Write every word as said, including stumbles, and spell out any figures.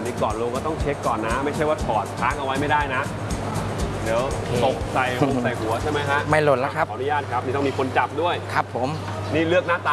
นี่ก่อนลงก็ต้องเช็คก่อนนะ ไม่ใช่ว่าถอดค้างเอาไว้ไม่ได้นะ เดี๋ยวตกใส่หัวใส่หัวใช่ไหมฮะไม่หล่นแล้วครับขออนุญาตครับนี่ต้องมีคนจับด้วยครับผมนี่เลือกหน้าตา